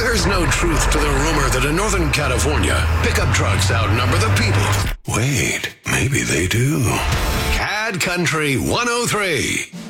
There's no truth to the rumor that in Northern California, pickup trucks outnumber the people. Wait, maybe they do. Cad Country 103.